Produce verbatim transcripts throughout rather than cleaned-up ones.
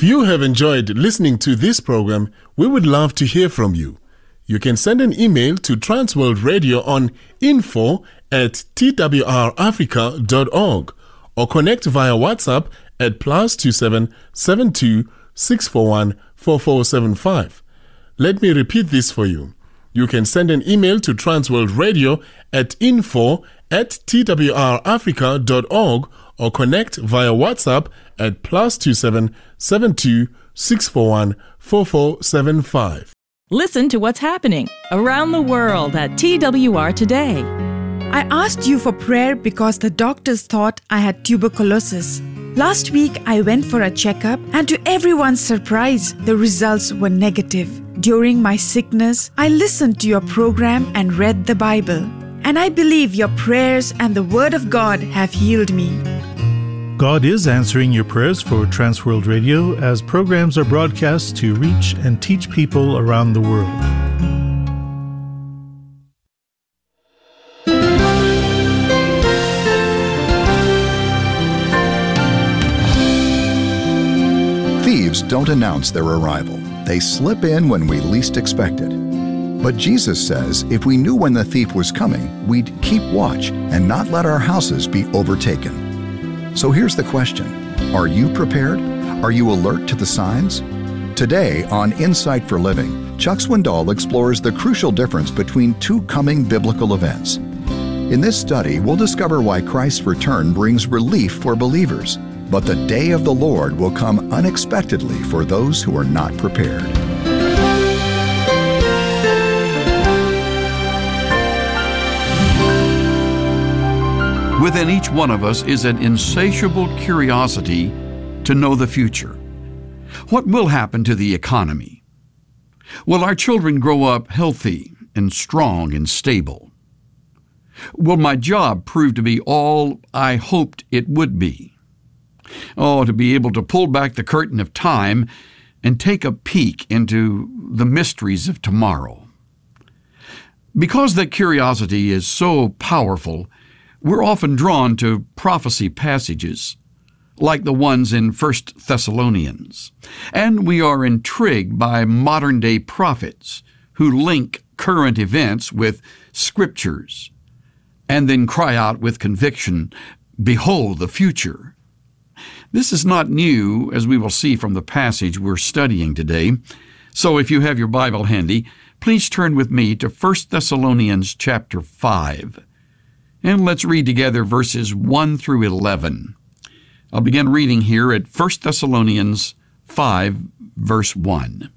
you have enjoyed listening to this program, we would love to hear from you. You can send an email to Transworld Radio on info at t w r africa dot org or connect via WhatsApp at plus two seven seven two six four one four four seven five. Let me repeat this for you. You can send an email to Transworld Radio at info at t w r africa dot org or connect via WhatsApp at plus two seven seven two six four one four four seven five. Listen to what's happening around the world at T W R Today. I asked you for prayer because the doctors thought I had tuberculosis. Last week, I went for a checkup, and to everyone's surprise, the results were negative. During my sickness, I listened to your program and read the Bible. And I believe your prayers and the Word of God have healed me. God is answering your prayers for Transworld Radio as programs are broadcast to reach and teach people around the world. Thieves don't announce their arrival. They slip in when we least expect it. But Jesus says if we knew when the thief was coming, we'd keep watch and not let our houses be overtaken. So here's the question. Are you prepared? Are you alert to the signs? Today on Insight for Living, Chuck Swindoll explores the crucial difference between two coming biblical events. In this study, we'll discover why Christ's return brings relief for believers, but the day of the Lord will come unexpectedly for those who are not prepared. Within each one of us is an insatiable curiosity to know the future. What will happen to the economy? Will our children grow up healthy and strong and stable? Will my job prove to be all I hoped it would be? Oh, to be able to pull back the curtain of time and take a peek into the mysteries of tomorrow. Because that curiosity is so powerful, we're often drawn to prophecy passages, like the ones in First Thessalonians, and we are intrigued by modern-day prophets who link current events with scriptures, and then cry out with conviction, "Behold the future." This is not new, as we will see from the passage we're studying today. So if you have your Bible handy, please turn with me to First Thessalonians chapter five. And let's read together verses one through eleven. I'll begin reading here at First Thessalonians five, verse one.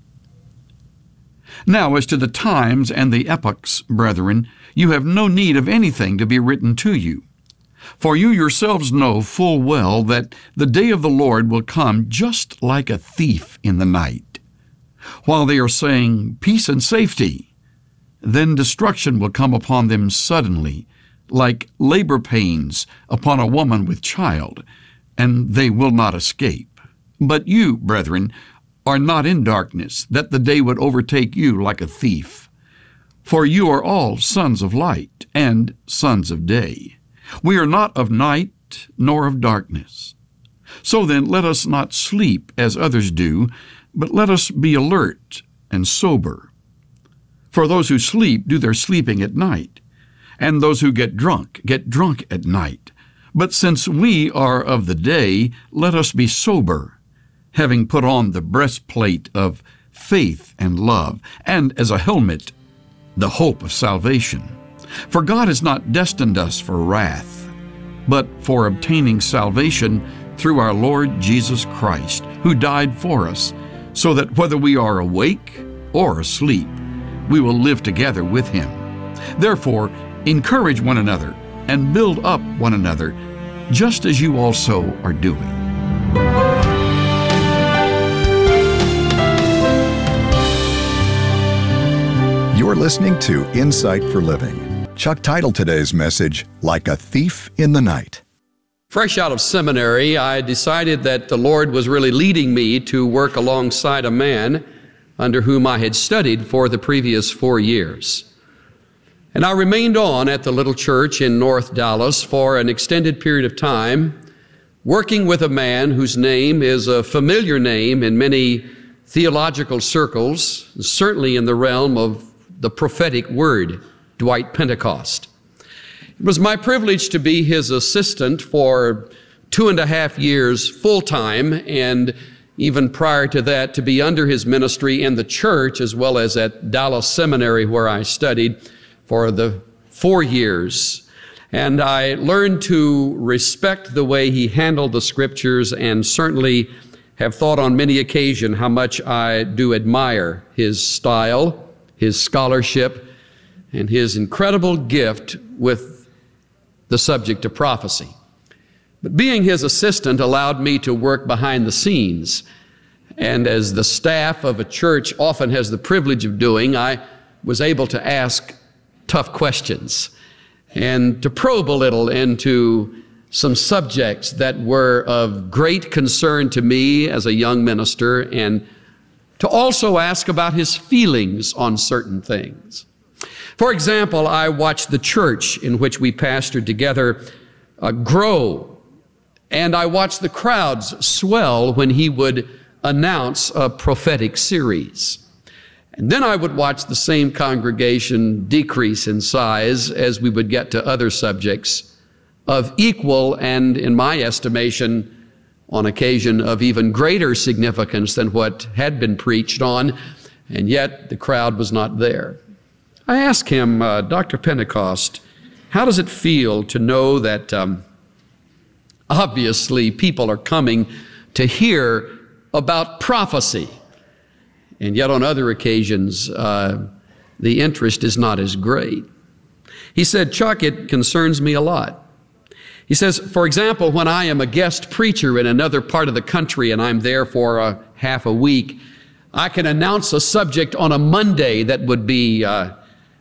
Now as to the times and the epochs, brethren, you have no need of anything to be written to you. For you yourselves know full well that the day of the Lord will come just like a thief in the night. While they are saying, "Peace and safety," then destruction will come upon them suddenly, like labor pains upon a woman with child, and they will not escape. But you, brethren, are not in darkness, that the day would overtake you like a thief. For you are all sons of light and sons of day. We are not of night nor of darkness. So then let us not sleep as others do, but let us be alert and sober. For those who sleep do their sleeping at night, and those who get drunk get drunk at night. But since we are of the day, let us be sober, having put on the breastplate of faith and love, and as a helmet, the hope of salvation. For God has not destined us for wrath, but for obtaining salvation through our Lord Jesus Christ, who died for us, so that whether we are awake or asleep, we will live together with him. Therefore, encourage one another and build up one another, just as you also are doing. You're listening to Insight for Living. Chuck titled today's message, "Like a Thief in the Night." Fresh out of seminary, I decided that the Lord was really leading me to work alongside a man under whom I had studied for the previous four years. And I remained on at the little church in North Dallas for an extended period of time working with a man whose name is a familiar name in many theological circles, certainly in the realm of the prophetic word, Dwight Pentecost. It was my privilege to be his assistant for two and a half years full-time, and even prior to that, to be under his ministry in the church as well as at Dallas Seminary, where I studied for the four years. And I learned to respect the way he handled the scriptures, and certainly have thought on many occasions how much I do admire his style, his scholarship, and his incredible gift with the subject of prophecy. But being his assistant allowed me to work behind the scenes. And as the staff of a church often has the privilege of doing, I was able to ask tough questions and to probe a little into some subjects that were of great concern to me as a young minister, and to also ask about his feelings on certain things. For example, I watched the church in which we pastored together uh, grow, and I watched the crowds swell when he would announce a prophetic series. And then I would watch the same congregation decrease in size as we would get to other subjects of equal and, in my estimation, on occasion of even greater significance than what had been preached on, and yet the crowd was not there. I asked him, uh, Doctor Pentecost, how does it feel to know that um, obviously people are coming to hear about prophecy, and yet on other occasions uh, the interest is not as great? He said, Chuck, it concerns me a lot. He says, for example, when I am a guest preacher in another part of the country and I'm there for a half a week, I can announce a subject on a Monday that would be uh,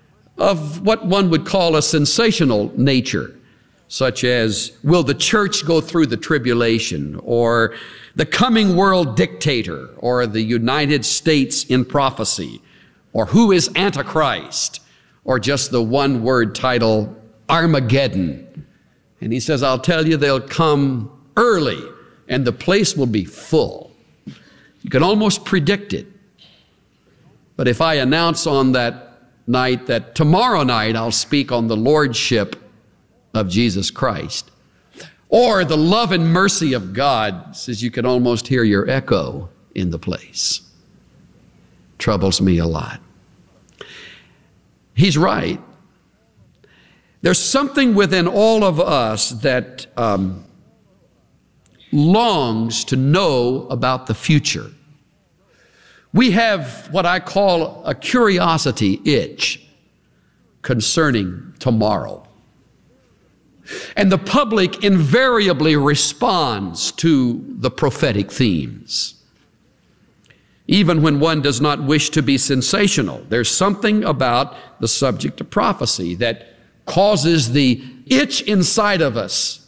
of what one would call a sensational nature, such as, will the church go through the tribulation, or the coming world dictator, or the United States in prophecy, or who is Antichrist, or just the one-word title, Armageddon. And he says, I'll tell you, they'll come early and the place will be full. You can almost predict it. But if I announce on that night that tomorrow night I'll speak on the lordship of Jesus Christ, or the love and mercy of God, says you can almost hear your echo in the place. Troubles me a lot. He's right. There's something within all of us that um, longs to know about the future. We have what I call a curiosity itch concerning tomorrow. And the public invariably responds to the prophetic themes. Even when one does not wish to be sensational, there's something about the subject of prophecy that causes the itch inside of us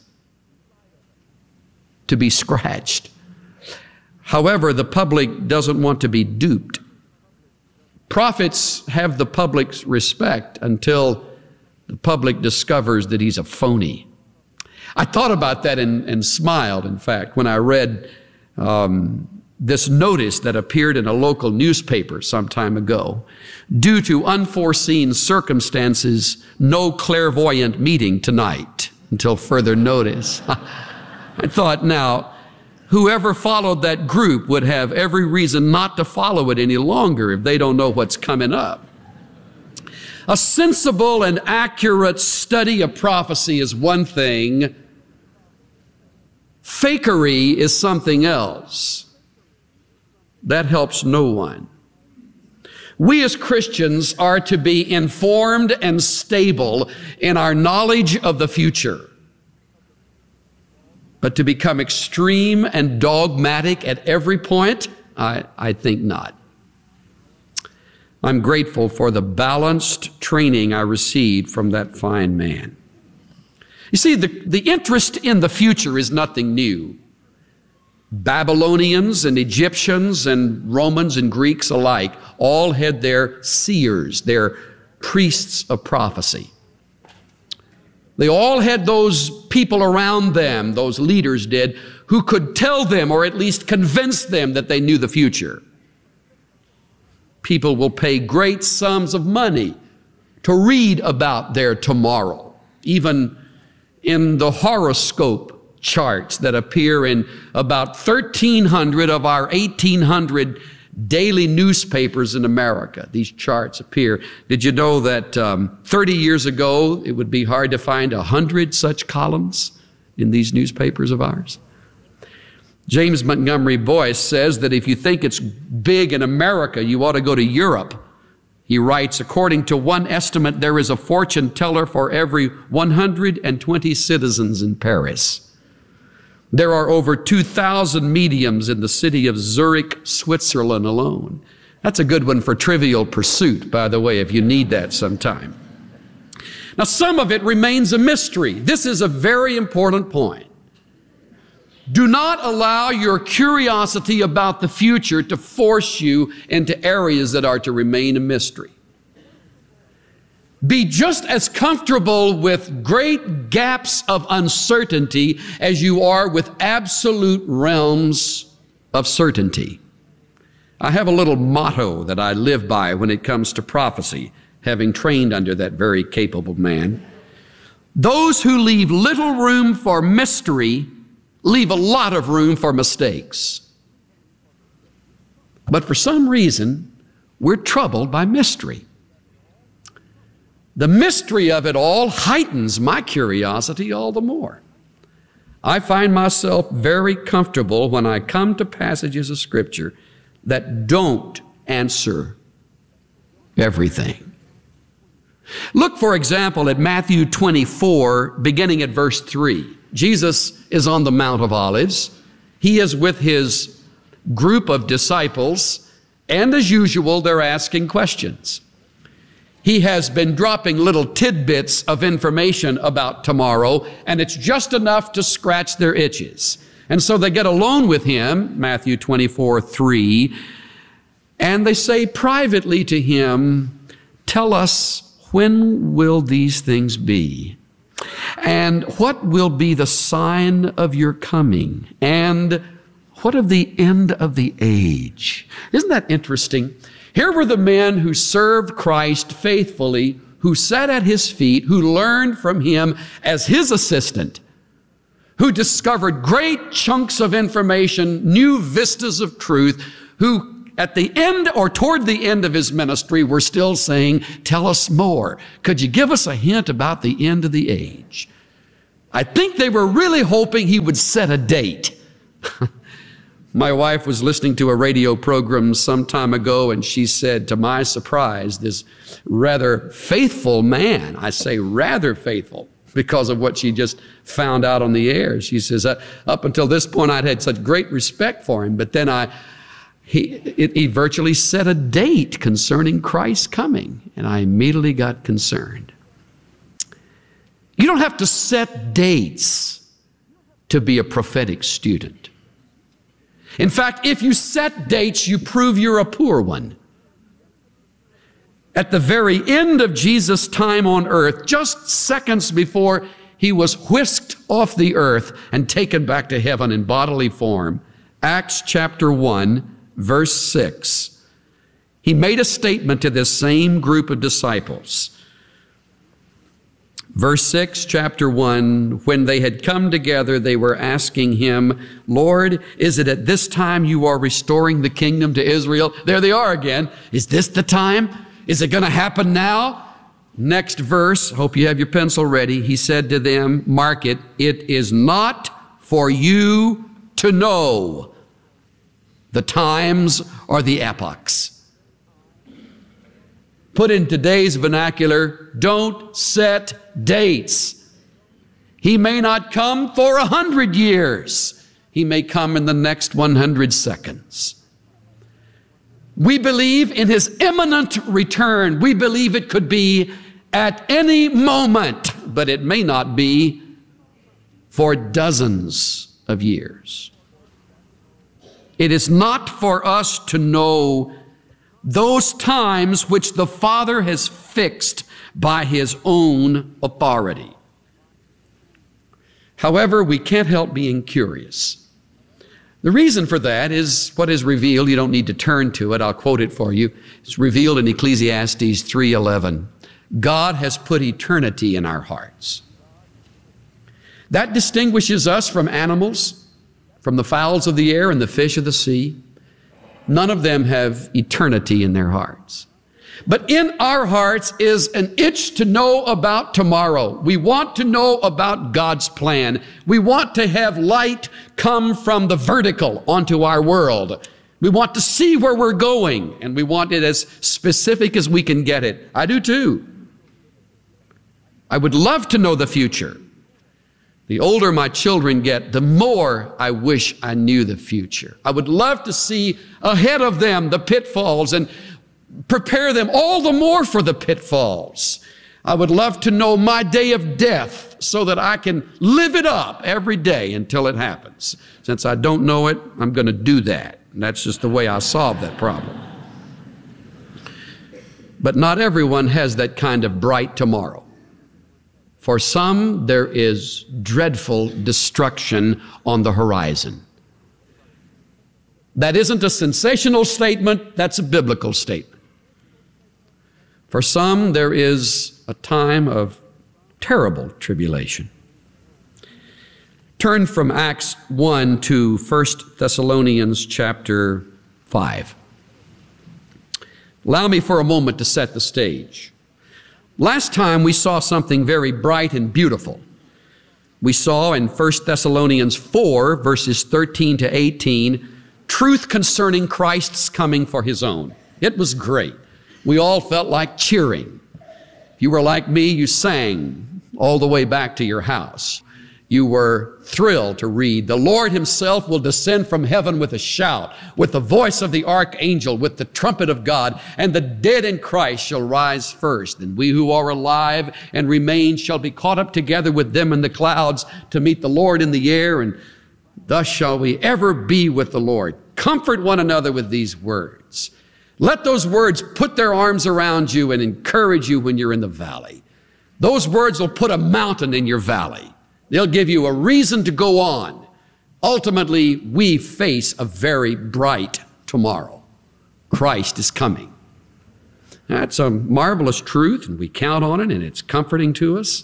to be scratched. However, the public doesn't want to be duped. Prophets have the public's respect until the public discovers that he's a phony. I thought about that and, and smiled, in fact, when I read um, this notice that appeared in a local newspaper some time ago. Due to unforeseen circumstances, no clairvoyant meeting tonight until further notice. I thought, now, whoever followed that group would have every reason not to follow it any longer if they don't know what's coming up. A sensible and accurate study of prophecy is one thing. Fakery is something else. That helps no one. We as Christians are to be informed and stable in our knowledge of the future. But to become extreme and dogmatic at every point, I, I think not. I'm grateful for the balanced training I received from that fine man. You see, the, the interest in the future is nothing new. Babylonians and Egyptians and Romans and Greeks alike all had their seers, their priests of prophecy. They all had those people around them, those leaders did, who could tell them or at least convince them that they knew the future. People will pay great sums of money to read about their tomorrow, even in the horoscope charts that appear in about thirteen hundred of our eighteen hundred daily newspapers in America. These charts appear. Did you know that um, thirty years ago, it would be hard to find a hundred such columns in these newspapers of ours? James Montgomery Boyce says that if you think it's big in America, you ought to go to Europe. He writes, according to one estimate, there is a fortune teller for every one hundred twenty citizens in Paris. There are over two thousand mediums in the city of Zurich, Switzerland alone. That's a good one for Trivial Pursuit, by the way, if you need that sometime. Now, some of it remains a mystery. This is a very important point. Do not allow your curiosity about the future to force you into areas that are to remain a mystery. Be just as comfortable with great gaps of uncertainty as you are with absolute realms of certainty. I have a little motto that I live by when it comes to prophecy, having trained under that very capable man. Those who leave little room for mystery leave a lot of room for mistakes. But for some reason, we're troubled by mystery. The mystery of it all heightens my curiosity all the more. I find myself very comfortable when I come to passages of Scripture that don't answer everything. Look, for example, at Matthew twenty-four, beginning at verse three. Jesus is on the Mount of Olives. He is with his group of disciples, and as usual, they're asking questions. He has been dropping little tidbits of information about tomorrow, and it's just enough to scratch their itches. And so they get alone with him, Matthew twenty-four, three, and they say privately to him, "Tell us, when will these things be? And what will be the sign of your coming? And what of the end of the age?" Isn't that interesting? Here were the men who served Christ faithfully, who sat at his feet, who learned from him as his assistant, who discovered great chunks of information, new vistas of truth, who at the end or toward the end of his ministry were still saying, "Tell us more. Could you give us a hint about the end of the age?" I think they were really hoping he would set a date. My wife was listening to a radio program some time ago, and she said, to my surprise, this rather faithful man, I say rather faithful because of what she just found out on the air. She says, up until this point, I'd had such great respect for him, but then I, he, it, he virtually set a date concerning Christ's coming, and I immediately got concerned. You don't have to set dates to be a prophetic student. In fact, if you set dates, you prove you're a poor one. At the very end of Jesus' time on earth, just seconds before he was whisked off the earth and taken back to heaven in bodily form, Acts chapter one, verse six, he made a statement to this same group of disciples. Verse six, chapter one, when they had come together, they were asking him, "Lord, is it at this time you are restoring the kingdom to Israel?" There they are again. Is this the time? Is it going to happen now? Next verse, hope you have your pencil ready. He said to them, mark it, "It is not for you to know the times or the epochs." Put in today's vernacular, don't set dates. He may not come for a hundred years. He may come in the next one hundred seconds. We believe in his imminent return. We believe it could be at any moment, but it may not be for dozens of years. It is not for us to know those times which the Father has fixed by his own authority. However, we can't help being curious. The reason for that is what is revealed. You don't need to turn to it. I'll quote it for you. It's revealed in Ecclesiastes three eleven. God has put eternity in our hearts. That distinguishes us from animals, from the fowls of the air and the fish of the sea. None of them have eternity in their hearts. But in our hearts is an itch to know about tomorrow. We want to know about God's plan. We want to have light come from the vertical onto our world. We want to see where we're going, and we want it as specific as we can get it. I do too. I would love to know the future. The older my children get, the more I wish I knew the future. I would love to see ahead of them the pitfalls and prepare them all the more for the pitfalls. I would love to know my day of death so that I can live it up every day until it happens. Since I don't know it, I'm going to do that. And that's just the way I solve that problem. But not everyone has that kind of bright tomorrow. For some, there is dreadful destruction on the horizon. That isn't a sensational statement, that's a biblical statement. For some, there is a time of terrible tribulation. Turn from Acts one to First Thessalonians chapter five. Allow me for a moment to set the stage. Last time we saw something very bright and beautiful. We saw in First Thessalonians four, verses thirteen to eighteen, truth concerning Christ's coming for His own. It was great. We all felt like cheering. If you were like me, you sang all the way back to your house. You were thrilled to read, the Lord Himself will descend from heaven with a shout, with the voice of the archangel, with the trumpet of God, and the dead in Christ shall rise first. And we who are alive and remain shall be caught up together with them in the clouds to meet the Lord in the air, and thus shall we ever be with the Lord. Comfort one another with these words. Let those words put their arms around you and encourage you when you're in the valley. Those words will put a mountain in your valley. They'll give you a reason to go on. Ultimately, we face a very bright tomorrow. Christ is coming. That's a marvelous truth, and we count on it, and it's comforting to us.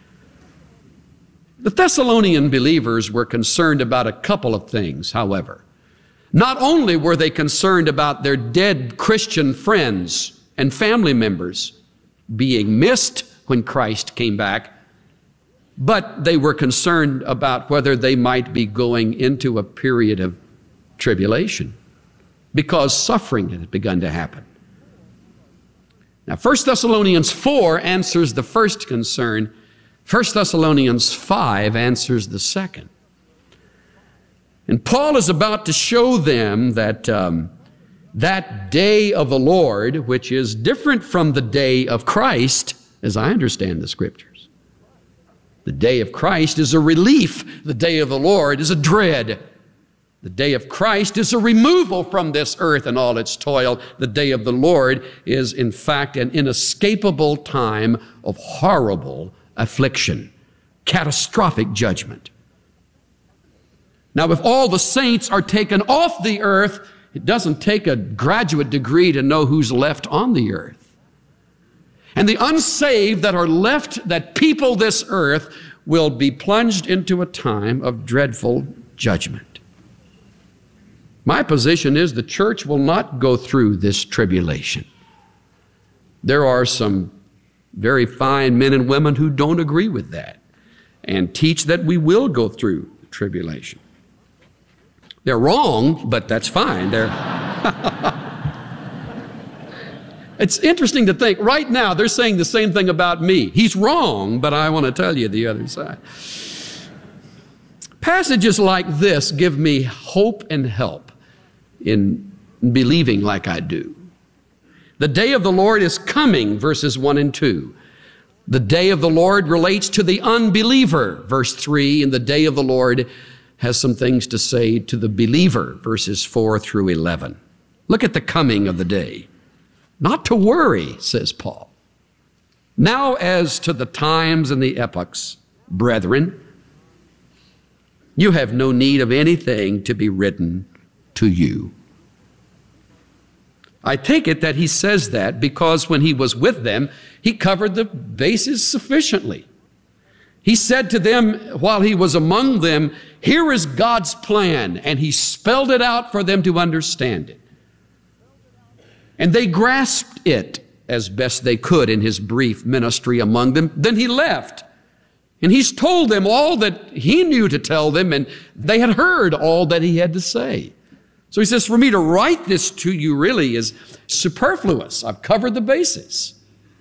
The Thessalonian believers were concerned about a couple of things, however. Not only were they concerned about their dead Christian friends and family members being missed when Christ came back, but they were concerned about whether they might be going into a period of tribulation because suffering had begun to happen. Now, First Thessalonians four answers the first concern. First Thessalonians five answers the second. And Paul is about to show them that um, that day of the Lord, which is different from the day of Christ, as I understand the Scriptures. The day of Christ is a relief. The day of the Lord is a dread. The day of Christ is a removal from this earth and all its toil. The day of the Lord is, in fact, an inescapable time of horrible affliction, catastrophic judgment. Now, if all the saints are taken off the earth, it doesn't take a graduate degree to know who's left on the earth. And the unsaved that are left, that people this earth, will be plunged into a time of dreadful judgment. My position is the church will not go through this tribulation. There are some very fine men and women who don't agree with that and teach that we will go through the tribulation. They're wrong, but that's fine. They're It's interesting to think, right now they're saying the same thing about me. He's wrong, but I want to tell you the other side. Passages like this give me hope and help in believing like I do. The day of the Lord is coming, verses one and two. The day of the Lord relates to the unbeliever, verse three, and the day of the Lord has some things to say to the believer, verses four through eleven. Look at the coming of the day. Not to worry, says Paul. Now as to the times and the epochs, brethren, You have no need of anything to be written to you. I take it that he says that because when he was with them, he covered the bases sufficiently. He said to them while he was among them, here is God's plan, and he spelled it out for them to understand it. And they grasped it as best they could in his brief ministry among them. Then he left. And he's told them all that he knew to tell them, and they had heard all that he had to say. So he says, for me to write this to you really is superfluous. I've covered the bases.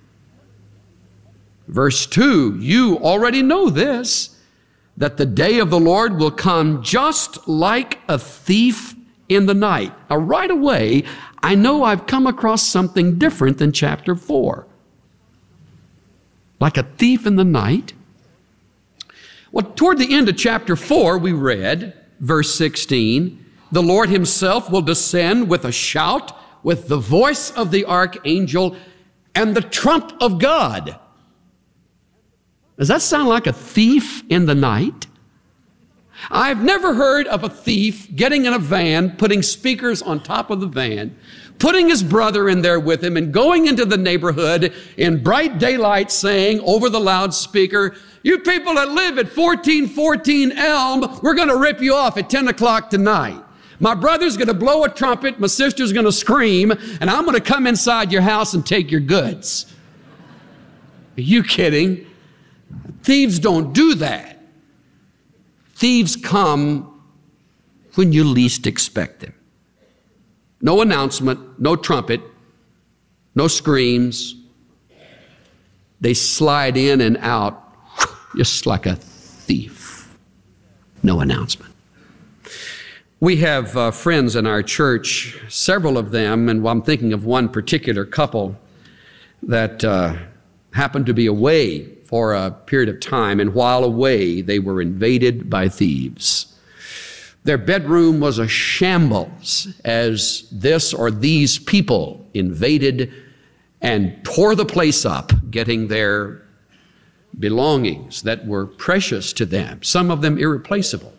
Verse two, you already know this, that the day of the Lord will come just like a thief in the night. Now, right away, I know I've come across something different than chapter four. Like a thief in the night. Well, toward the end of chapter four, we read, verse sixteen, the Lord himself will descend with a shout, with the voice of the archangel, and the trump of God. Does that sound like a thief in the night? I've never heard of a thief getting in a van, putting speakers on top of the van, putting his brother in there with him, and going into the neighborhood in bright daylight saying over the loudspeaker, you people that live at fourteen fourteen Elm, we're going to rip you off at ten o'clock tonight. My brother's going to blow a trumpet, my sister's going to scream, and I'm going to come inside your house and take your goods. Are you kidding? Thieves don't do that. Thieves come when you least expect them. No announcement, no trumpet, no screams. They slide in and out just like a thief. No announcement. We have uh, friends in our church, several of them, and I'm thinking of one particular couple that uh, happened to be away for a period of time, and while away, they were invaded by thieves. Their bedroom was a shambles as this or these people invaded and tore the place up, getting their belongings that were precious to them, some of them irreplaceable.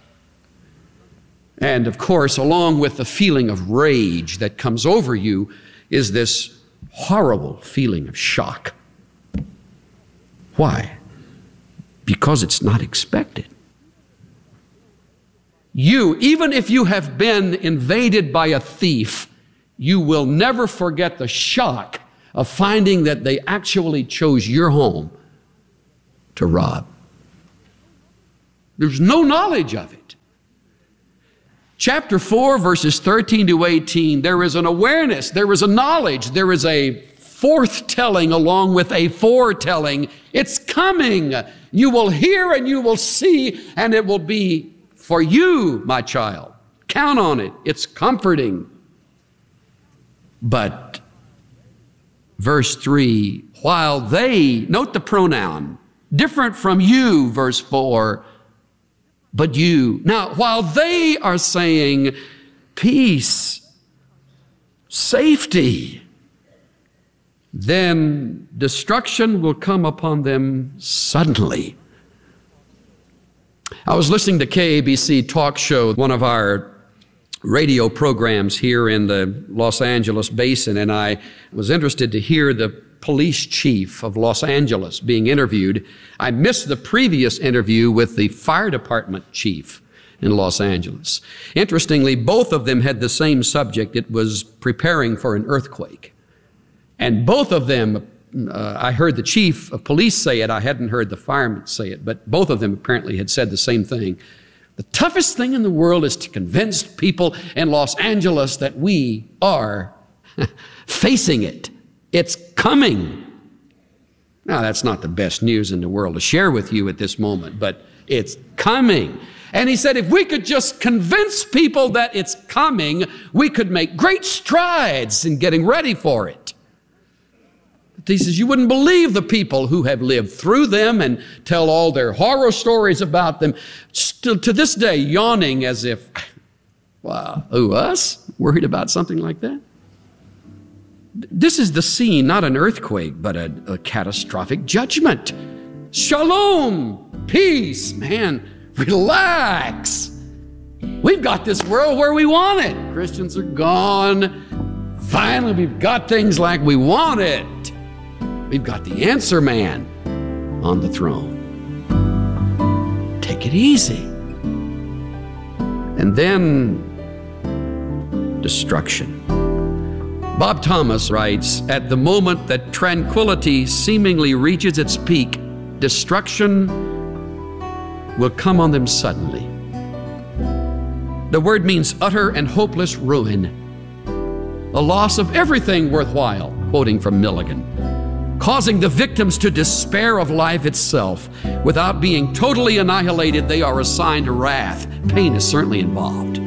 And of course, along with the feeling of rage that comes over you is this horrible feeling of shock. Why? Because it's not expected. You, even if you have been invaded by a thief, you will never forget the shock of finding that they actually chose your home to rob. There's no knowledge of it. Chapter four, verses thirteen to eighteen, there is an awareness, there is a knowledge, there is a forthtelling along with a foretelling. It's coming. You will hear and you will see, and it will be for you, my child. Count on it. It's comforting. But verse three, while they, note the pronoun, different from you, verse four, but you. Now, while they are saying peace, safety, then destruction will come upon them suddenly. I was listening to K A B C talk show, one of our radio programs here in the Los Angeles basin, and I was interested to hear the police chief of Los Angeles being interviewed. I missed the previous interview with the fire department chief in Los Angeles. Interestingly, both of them had the same subject. It was preparing for an earthquake. And both of them, uh, I heard the chief of police say it, I hadn't heard the firemen say it, but both of them apparently had said the same thing. The toughest thing in the world is to convince people in Los Angeles that we are facing it. It's coming. Now, that's not the best news in the world to share with you at this moment, but it's coming. And he said, if we could just convince people that it's coming, we could make great strides in getting ready for it. He says, you wouldn't believe the people who have lived through them and tell all their horror stories about them, still to this day yawning as if, wow, who, us? Worried about something like that? This is the scene, not an earthquake, but a, a catastrophic judgment. Shalom, peace, man. Relax. We've got this world where we want it. Christians are gone. Finally, we've got things like we want it. We've got the answer man on the throne. Take it easy. And then, destruction. Bob Thomas writes, at the moment that tranquility seemingly reaches its peak, destruction will come on them suddenly. The word means utter and hopeless ruin, a loss of everything worthwhile, quoting from Milligan, causing the victims to despair of life itself. Without being totally annihilated, they are assigned wrath. Pain is certainly involved.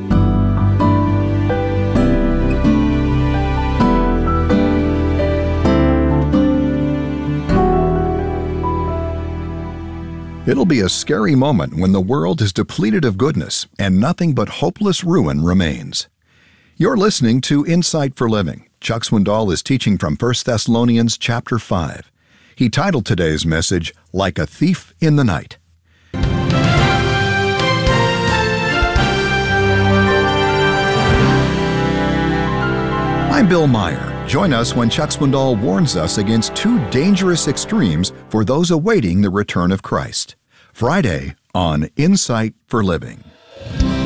It'll be a scary moment when the world is depleted of goodness and nothing but hopeless ruin remains. You're listening to Insight for Living. Chuck Swindoll is teaching from First Thessalonians chapter five. He titled today's message, Like a Thief in the Night. I'm Bill Meyer. Join us when Chuck Swindoll warns us against two dangerous extremes for those awaiting the return of Christ. Friday on Insight for Living.